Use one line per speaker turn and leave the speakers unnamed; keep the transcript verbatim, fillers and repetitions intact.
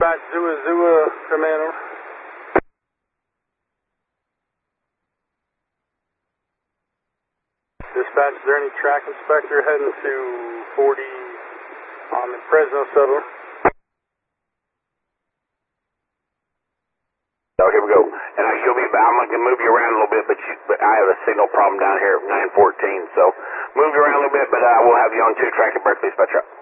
Dispatch Zua Zua, command over. Dispatch, is there any track inspector heading to forty on the Fresno settler?
So here we go. And I should be, I'm going to move you around a little bit, but, you, but I have a signal problem down here at nine fourteen. So move you around a little bit, but uh, we'll have you on two track at Berkeley Dispatch.